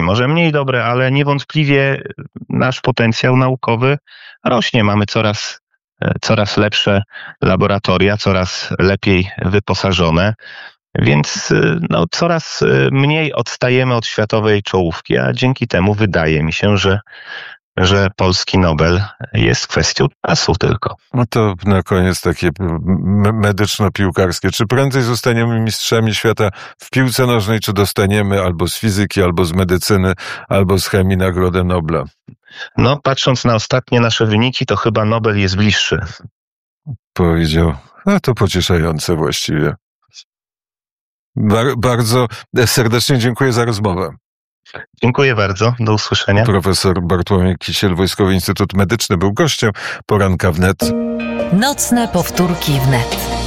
może mniej dobre, ale niewątpliwie nasz potencjał naukowy rośnie. Mamy coraz lepsze laboratoria, coraz lepiej wyposażone, więc coraz mniej odstajemy od światowej czołówki, a dzięki temu wydaje mi się, że polski Nobel jest kwestią czasu tylko. No to na koniec takie medyczno-piłkarskie. Czy prędzej zostaniemy mistrzami świata w piłce nożnej, czy dostaniemy albo z fizyki, albo z medycyny, albo z chemii Nagrodę Nobla? No, patrząc na ostatnie nasze wyniki, to chyba Nobel jest bliższy. Powiedział. No to pocieszające właściwie. Bardzo serdecznie dziękuję za rozmowę. Dziękuję bardzo. Do usłyszenia. Profesor Bartłomiej Kisiel, Wojskowy Instytut Medyczny był gościem Poranka Wnet. Nocne powtórki wnet.